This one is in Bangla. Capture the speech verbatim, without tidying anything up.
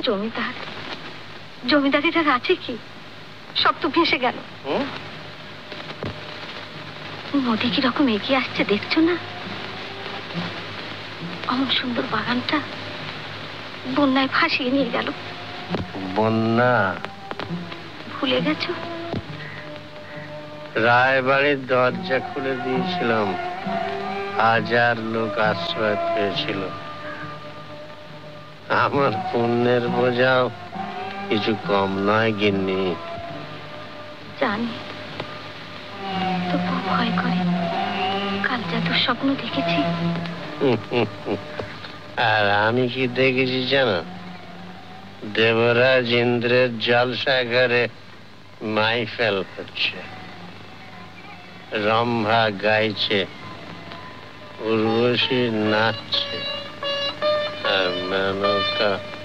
জমিদার জমিদারির আর আছে কি? সব তো ভেসে গেল। নদী কিরকম এগিয়ে আসছে দেখছো না? অমন সুন্দর বাগানটা বন্যায় ভাসিয়ে নিয়ে গেল। বন্যা ভুলে গেছো? রায়বাড়ির দরজা খুলে দিয়েছিলাম, হাজার লোক আশ্রয় পেয়েছিল। আমার পুণ্যের বোঝাও কিছু কম নয় গিন্নি। জানি, তবু ভয় করে। কাল যা দুঃস্বপ্ন দেখেছি। আর আমি কি দেখেছি জানো? দেবরাজ ইন্দ্রের জলসাগরে মাইফেল হচ্ছে, রম্ভা গাইছে, উর্বশী নাচছে, আর মেনকা